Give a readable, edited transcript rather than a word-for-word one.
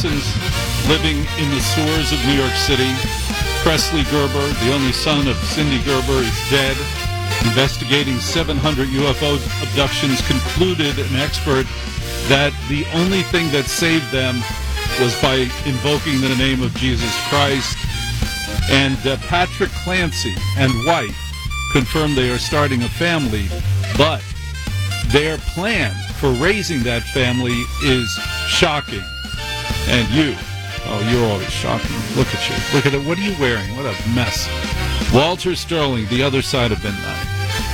living in the sewers of New York City. Presley Gerber, the only son of Cindy Gerber, is dead. Investigating 700 UFO abductions, concluded an expert that the only thing that saved them was by invoking the name of Jesus Christ. And Patrick Clancy and wife confirmed they are starting a family, but their plan for raising that family is shocking. And you're always shocking. Look at you. Look at it. What are you wearing? What a mess. Walter Sterling, The Other Side of Midnight.